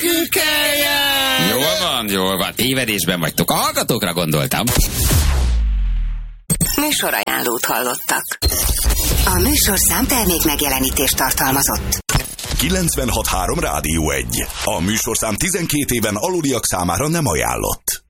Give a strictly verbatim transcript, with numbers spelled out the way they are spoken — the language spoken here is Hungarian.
Kükkeljen! Jól van, jól van. Tévedésben vagytok. A hallgatókra gondoltam. Műsorajánlót hallottak. A műsorszám termék megjelenítést tartalmazott. kilencvenhat három Rádió egy. A műsorszám tizenkét éven aluliak számára nem ajánlott.